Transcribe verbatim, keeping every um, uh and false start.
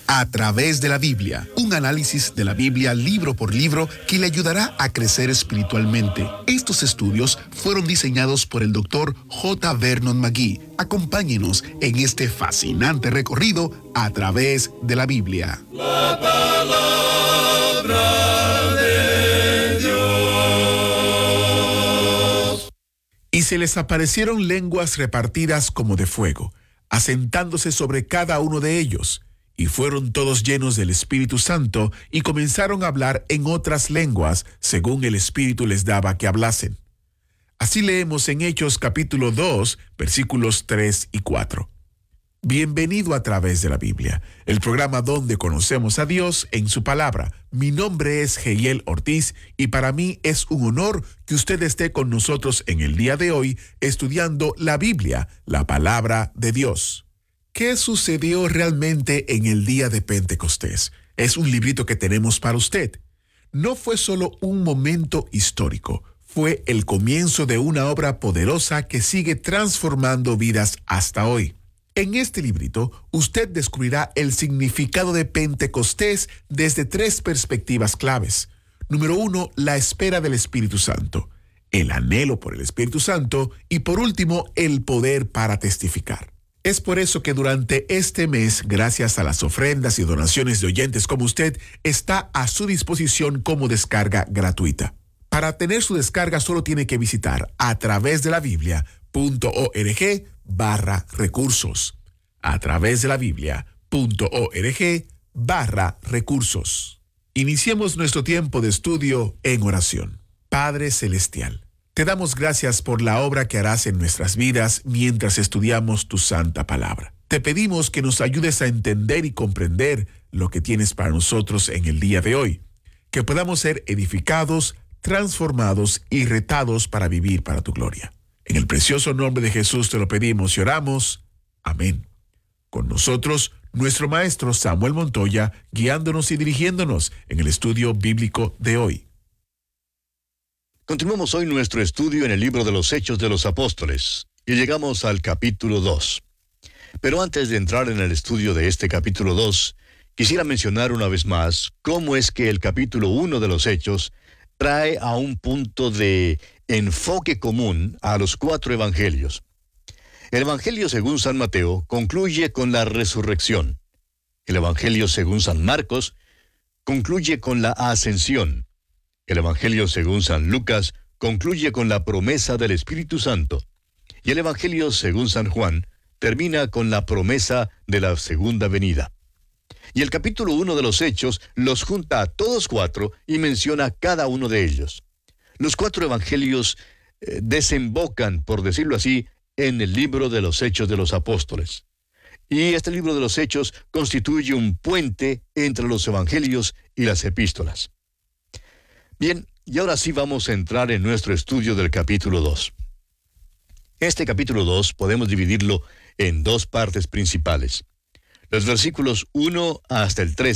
A través de la Biblia, un análisis de la Biblia libro por libro que le ayudará a crecer espiritualmente. Estos estudios fueron diseñados por el doctor J. Vernon McGee. Acompáñenos en este fascinante recorrido a través de la Biblia. La palabra de Dios. Y se les aparecieron lenguas repartidas como de fuego, asentándose sobre cada uno de ellos. Y fueron todos llenos del Espíritu Santo y comenzaron a hablar en otras lenguas, según el Espíritu les daba que hablasen. Así leemos en Hechos capítulo dos, versículos tres y cuatro. Bienvenido a través de la Biblia, el programa donde conocemos a Dios en su palabra. Mi nombre es Geiel Ortiz y para mí es un honor que usted esté con nosotros en el día de hoy estudiando la Biblia, la palabra de Dios. ¿Qué sucedió realmente en el día de Pentecostés? Es un librito que tenemos para usted. No fue solo un momento histórico, fue el comienzo de una obra poderosa que sigue transformando vidas hasta hoy. En este librito, usted descubrirá el significado de Pentecostés desde tres perspectivas claves. Número uno, la espera del Espíritu Santo, el anhelo por el Espíritu Santo y por último, el poder para testificar. Es por eso que durante este mes, gracias a las ofrendas y donaciones de oyentes como usted, está a su disposición como descarga gratuita. Para tener su descarga solo tiene que visitar a través de la Biblia punto org barra recursos. A través de la Biblia punto org barra recursos. Iniciemos nuestro tiempo de estudio en oración. Padre Celestial, te damos gracias por la obra que harás en nuestras vidas mientras estudiamos tu santa palabra. Te pedimos que nos ayudes a entender y comprender lo que tienes para nosotros en el día de hoy, que podamos ser edificados, transformados y retados para vivir para tu gloria. En el precioso nombre de Jesús te lo pedimos y oramos. Amén. Con nosotros, nuestro maestro Samuel Montoya, guiándonos y dirigiéndonos en el estudio bíblico de hoy. Continuamos hoy nuestro estudio en el libro de los Hechos de los Apóstoles y llegamos al capítulo dos. Pero antes de entrar en el estudio de este capítulo dos, quisiera mencionar una vez más cómo es que el capítulo uno de los Hechos trae a un punto de enfoque común a los cuatro evangelios. El Evangelio según San Mateo concluye con la resurrección. El Evangelio según San Marcos concluye con la ascensión. El Evangelio según San Lucas concluye con la promesa del Espíritu Santo. Y el Evangelio según San Juan termina con la promesa de la segunda venida. Y el capítulo uno de los Hechos los junta a todos cuatro y menciona cada uno de ellos. Los cuatro evangelios eh, desembocan, por decirlo así, en el libro de los Hechos de los Apóstoles. Y este libro de los Hechos constituye un puente entre los evangelios y las epístolas. Bien, y ahora sí vamos a entrar en nuestro estudio del capítulo dos. Este capítulo dos podemos dividirlo en dos partes principales. Los versículos uno hasta el tres